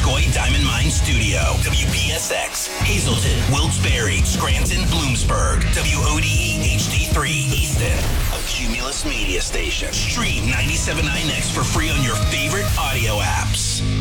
Iroquois Diamond Mine Studio. WPSX, Hazleton, Wilkes-Barre, Scranton, Bloomsburg. WODE HD3, Easton. A Cumulus media station. Stream 97.9X for free on your favorite audio apps.